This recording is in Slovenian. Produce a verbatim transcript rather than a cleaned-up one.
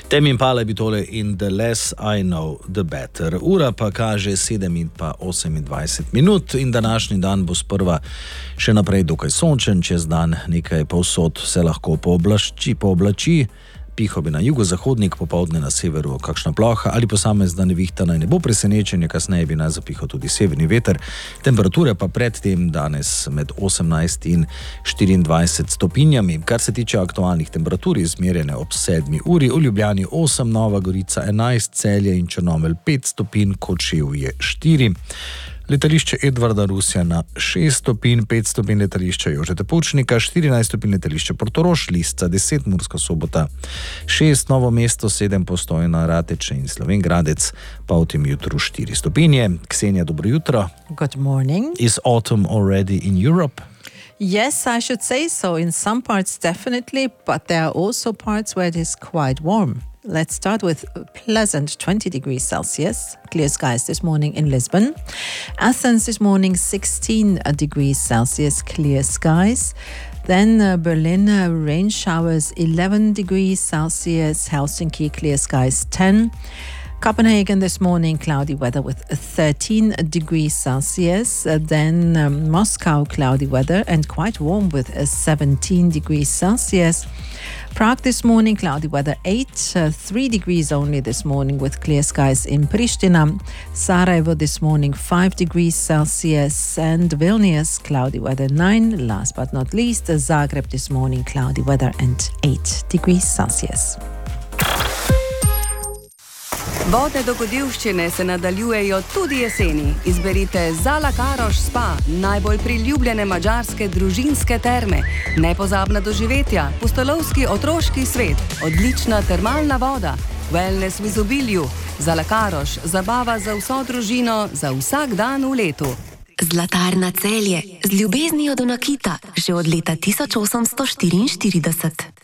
Tame Impala bi tole In the less I know, the better. Ura pa kaže sedem in pa osemindvajset minut in današnji dan bo sprva še naprej dokaj sončen, čez dan nekaj povsod se lahko pooblači, pooblači. Piho bi na jugozahodnik, popoldne na severu kakšna ploha ali posamezna nevihta, naj ne bo presenečenje, kasneje bi naj zapihal tudi severni veter. Temperature pa predtem danes med osemnajst in štiriindvajset stopinjami. Kar se tiče aktualnih temperatur, izmerjene ob sedmi uri, v Ljubljani osem, Nova Gorica enajst, Celje in Črnomelj pet stopinj, Kočevje štiri. Letališče Edvarda Rusja na šest stopinj, pet stopinj letališče Jožeta Pučnika, štirinajst stopinj letališče Portorož, Lisca deset, Murska Sobota šest, Novo mesto sedem, Postojna, Rateče in Slovenj Gradec pa v tem jutru štiri stopinje. Ksenija, dobro jutro. Good morning. Is autumn already in Europe? Yes, I should say so. In some parts definitely, but there are also parts where it is quite warm. Let's start with pleasant twenty degrees Celsius, clear skies this morning in Lisbon. Athens this morning sixteen degrees Celsius, clear skies. Then uh, Berlin, uh, rain showers eleven degrees Celsius, Helsinki, clear skies ten. Copenhagen this morning, cloudy weather with thirteen degrees Celsius. Uh, then um, Moscow, cloudy weather and quite warm with uh, seventeen degrees Celsius. Prague this morning, cloudy weather eight, uh, three degrees only this morning with clear skies in Pristina. Sarajevo this morning five degrees Celsius and Vilnius, cloudy weather nine. Last but not least, uh, Zagreb this morning, cloudy weather and eight degrees Celsius. Vodne dogodivščine se nadaljujejo tudi jeseni. Izberite Zalacaroš Spa, najbolj priljubljene madžarske družinske terme, nepozabna doživetja, pustolovski otroški svet, odlična termalna voda, wellness v izobilju. Zalacaroš, zabava za vso družino, za vsak dan v letu. Zlatarna Celje, z ljubeznijo do nakita, že od leta tisoč osemsto štiriinštirideset.